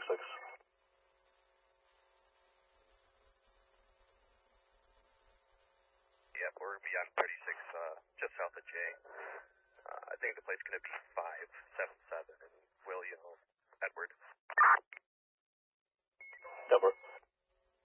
Yeah, we're going to be on 36, just south of J. I think the plate's going to be 577.